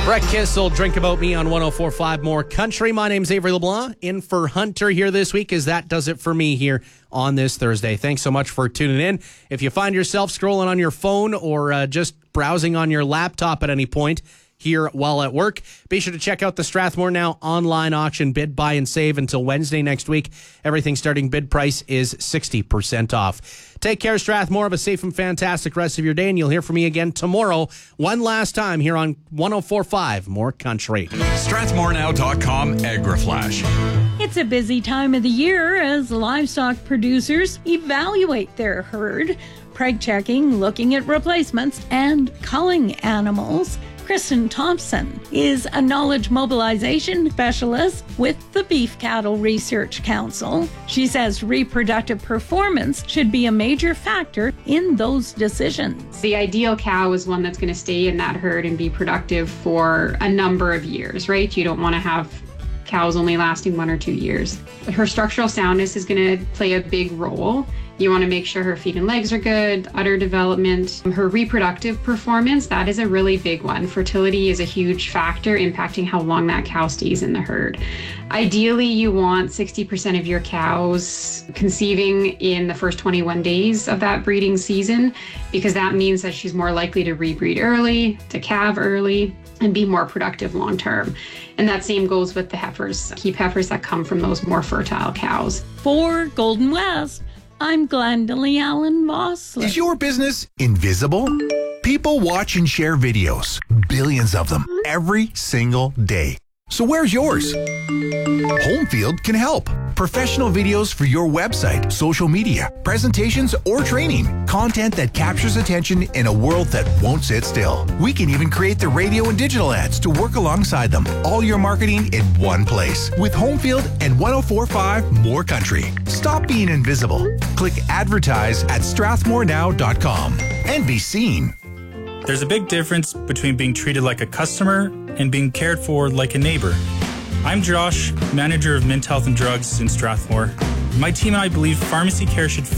Brett Kissel, Drink About Me on 104.5 More Country. My name's Avery LeBlanc, in for Hunter here this week, as that does it for me here on this Thursday. Thanks so much for tuning in. If you find yourself scrolling on your phone or just browsing on your laptop at any point here while at work, be sure to check out the Strathmore Now online auction. Bid, buy, and save until Wednesday next week. Everything starting bid price is 60% off. Take care, Strathmore. Have a safe and fantastic rest of your day, and you'll hear from me again tomorrow, one last time here on 104.5 More Country. StrathmoreNow.com AgriFlash. It's a busy time of the year as livestock producers evaluate their herd, preg checking, looking at replacements, and culling animals. Kristen Thompson is a knowledge mobilization specialist with the Beef Cattle Research Council. She says reproductive performance should be a major factor in those decisions. The ideal cow is one that's going to stay in that herd and be productive for a number of years, right? You don't want to have cows only lasting 1 or 2 years. Her structural soundness is going to play a big role. You want to make sure her feet and legs are good, udder development. Her reproductive performance, that is a really big one. Fertility is a huge factor impacting how long that cow stays in the herd. Ideally, you want 60% of your cows conceiving in the first 21 days of that breeding season, because that means that she's more likely to rebreed early, to calve early, and be more productive long term. And that same goes with the heifers, keep heifers that come from those more fertile cows. For Golden West, I'm Glendalee Allen Vosloo. Is your business invisible? People watch and share videos, billions of them, every single day. So where's yours? Homefield can help. Professional videos for your website, social media, presentations, or training. Content that captures attention in a world that won't sit still. We can even create the radio and digital ads to work alongside them. All your marketing in one place. With Homefield and 104.5 More Country. Stop being invisible. Click advertise at strathmorenow.com and be seen. There's a big difference between being treated like a customer and being cared for like a neighbor. I'm Josh, manager of Mint Health and Drugs in Strathmore. My team and I believe pharmacy care should